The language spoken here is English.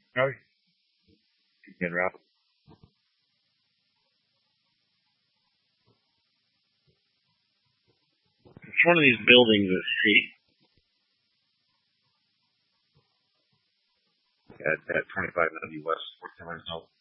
Oh, good route. It's one of these buildings that see at 2590 West Fort Cameron Hill.